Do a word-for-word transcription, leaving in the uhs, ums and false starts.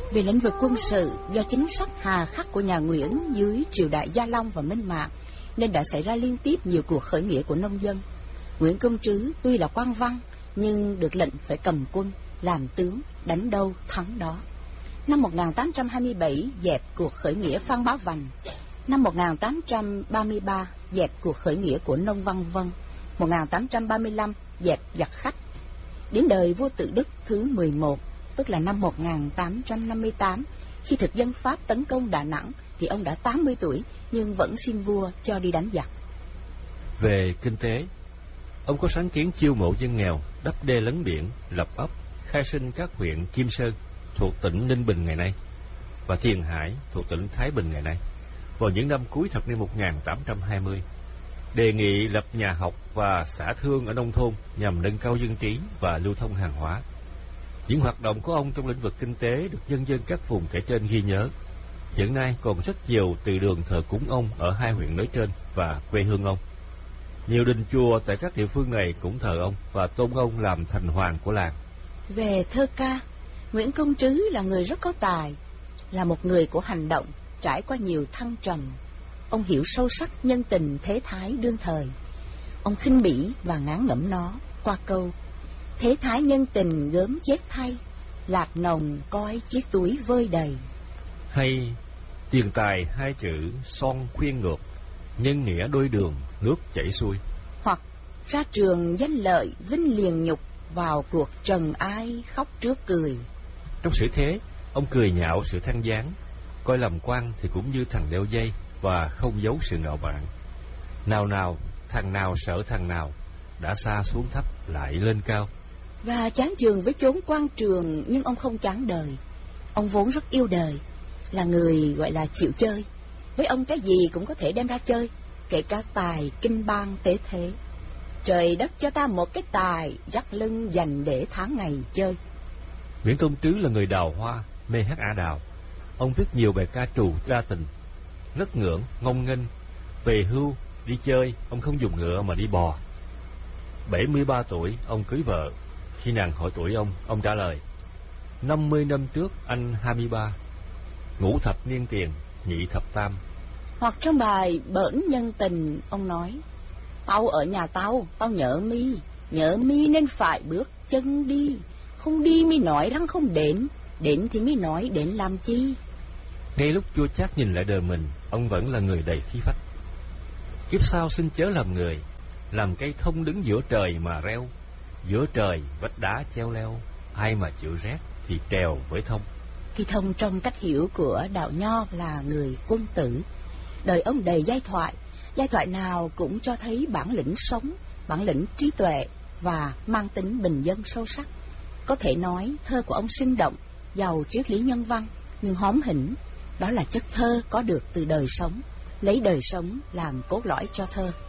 Về lĩnh vực quân sự, do chính sách hà khắc của nhà Nguyễn dưới triều đại Gia Long và Minh Mạng nên đã xảy ra liên tiếp nhiều cuộc khởi nghĩa của nông dân. Nguyễn Công Trứ tuy là quan văn nhưng được lệnh phải cầm quân, làm tướng, đánh đâu thắng đó. Năm một nghìn tám trăm hai mươi bảy dẹp cuộc khởi nghĩa Phan Bá Vành. Năm một nghìn tám trăm ba mươi ba dẹp cuộc khởi nghĩa của Nông Văn Vân. một nghìn tám trăm ba mươi lăm dẹp giặc khách. Đến đời vua Tự Đức thứ mười một, tức là năm một nghìn tám trăm năm mươi tám, khi thực dân Pháp tấn công Đà Nẵng thì ông đã tám mươi tuổi nhưng vẫn xin vua cho đi đánh giặc. Về kinh tế, ông có sáng kiến chiêu mộ dân nghèo, đắp đê lấn biển, lập ấp, khai sinh các huyện Kim Sơn thuộc tỉnh Ninh Bình ngày nay và Tiền Hải thuộc tỉnh Thái Bình ngày nay vào những năm cuối thập niên một nghìn tám trăm hai mươi. Đề nghị lập nhà học và xã thương ở nông thôn nhằm nâng cao dân trí và lưu thông hàng hóa. Những hoạt động của ông trong lĩnh vực kinh tế được nhân dân các vùng kể trên ghi nhớ. Hiện nay còn rất nhiều từ đường thờ cúng ông ở hai huyện nói trên và quê hương ông. Nhiều đình chùa tại các địa phương này cũng thờ ông và tôn ông làm thành hoàng của làng. Về thơ ca, Nguyễn Công Trứ là người rất có tài, là một người của hành động, trải qua nhiều thăng trầm. Ông hiểu sâu sắc nhân tình thế thái đương thời. Ông khinh bỉ và ngán ngẩm nó qua câu: thế thái nhân tình gớm chết thay, lạc nồng coi chiếc túi vơi đầy. Hay tiền tài hai chữ son khuyên ngược, nhân nghĩa đôi đường nước chảy xuôi. Hoặc ra trường danh lợi vinh liền nhục, vào cuộc trần ai khóc trước cười. Trong sử thế, ông cười nhạo sự than gián, coi làm quan thì cũng như thằng đeo dây và không giấu sự ngạo mạn. Nào nào, thằng nào sợ thằng nào, đã xa xuống thấp lại lên cao. Và chán chường với chốn quan trường, nhưng ông không chán đời. Ông vốn rất yêu đời, là người gọi là chịu chơi. Với ông cái gì cũng có thể đem ra chơi, kể cả tài kinh bang tế thế. Trời đất cho ta một cái tài, dắt lưng dành để tháng ngày chơi. Nguyễn Công Trứ là người đào hoa, mê hát ả đào. Ông viết nhiều bài ca trù đa tình, rất ngưỡng, ngông nghênh. Về hưu, đi chơi, ông không dùng ngựa mà đi bò. bảy mươi ba tuổi, ông cưới vợ. Khi nàng hỏi tuổi ông, ông trả lời: năm mươi năm trước anh hai mươi ba, ngũ thập niên tiền, nhị thập tam. Hoặc trong bài Bỡn nhân tình, ông nói: tao ở nhà tao, tao nhớ mi, nhớ mi nên phải bước chân đi. Không đi mi nói rằng không đến, đến thì mi nói đến làm chi. Ngay lúc chua chát nhìn lại đời mình, ông vẫn là người đầy khí phách. Kiếp sau xin chớ làm người, làm cây thông đứng giữa trời mà reo. Giữa trời vách đá treo leo, ai mà chịu rét thì trèo với thông. Cây thông trong cách hiểu của đạo Nho là người quân tử. Đời ông đầy giai thoại, giai thoại nào cũng cho thấy bản lĩnh sống, bản lĩnh trí tuệ và mang tính bình dân sâu sắc. Có thể nói thơ của ông sinh động, giàu triết lý nhân văn, nhưng hóm hỉnh. Đó là chất thơ có được từ đời sống, lấy đời sống làm cốt lõi cho thơ.